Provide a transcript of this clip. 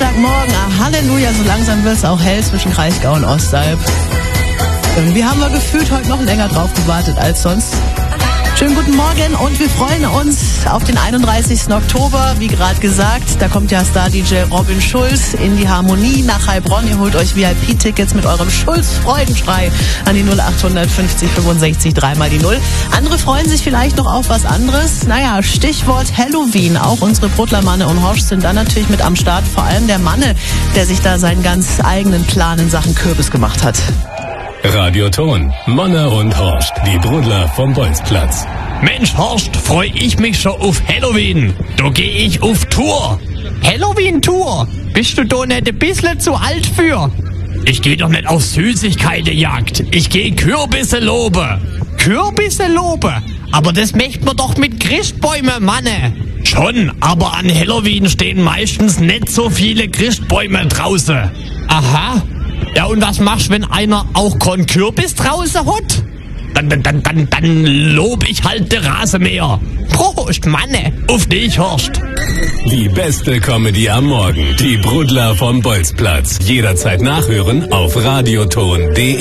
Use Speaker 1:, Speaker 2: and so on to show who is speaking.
Speaker 1: Dienstagmorgen, Halleluja, so langsam wird es auch hell zwischen Kraichgau und Ostalb. Irgendwie haben wir gefühlt heute noch länger drauf gewartet als sonst. Schönen guten Morgen und wir freuen uns auf den 31. Oktober, wie gerade gesagt. Da kommt ja Star-DJ Robin Schulz in die Harmonie nach Heilbronn. Ihr holt euch VIP-Tickets mit eurem Schulz-Freudenschrei an die 0800 50 65 3 mal die 0. Andere freuen sich vielleicht noch auf was anderes. Naja, Stichwort Halloween. Auch unsere Brudler Manne und Horst sind da natürlich mit am Start. Vor allem der Manne, der sich da seinen ganz eigenen Plan in Sachen Kürbis gemacht hat.
Speaker 2: Radioton, Manne und Horst, die Brudler vom Bolzplatz.
Speaker 3: Mensch, Horst, freu ich mich schon auf Halloween. Da geh ich auf Tour.
Speaker 4: Halloween-Tour? Bist du da nicht ein bisschen zu alt für?
Speaker 3: Ich geh doch nicht auf Süßigkeitenjagd. Ich geh Kürbisse lobe.
Speaker 4: Kürbisse lobe? Aber das möcht man doch mit Christbäumen, Manne.
Speaker 3: Schon, aber an Halloween stehen meistens nicht so viele Christbäume draußen.
Speaker 4: Aha. Ja, und was machst du, wenn einer auch keinen Kürbis draußen hat?
Speaker 3: Dann lob ich halt den Rasenmäher.
Speaker 4: Prost, Manne.
Speaker 3: Auf dich, Horst.
Speaker 2: Die beste Comedy am Morgen. Die Brudler vom Bolzplatz. Jederzeit nachhören auf radioton.de.